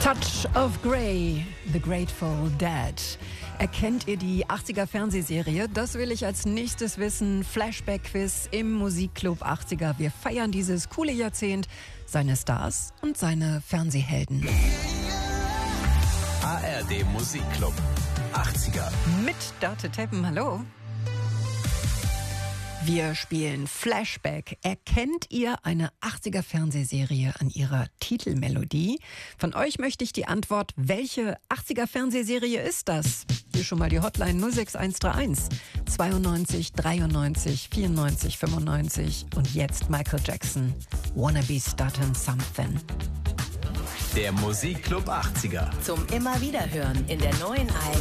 Touch of Grey, The Grateful Dead. Erkennt ihr die 80er Fernsehserie? Das will ich als nächstes wissen. Flashback-Quiz im Musikclub 80er. Wir feiern dieses coole Jahrzehnt, seine Stars und seine Fernsehhelden. ARD Musikclub 80er. Mit Date Teppen, hallo. Wir spielen Flashback. Erkennt ihr eine 80er Fernsehserie an ihrer Titelmelodie? Von euch möchte ich die Antwort, welche 80er Fernsehserie ist das? Hier schon mal die Hotline 06131 92 93 94 95 und jetzt Michael Jackson, Wanna Be Startin' Something. Der Musikclub 80er. Zum immer wieder hören in der neuen ARD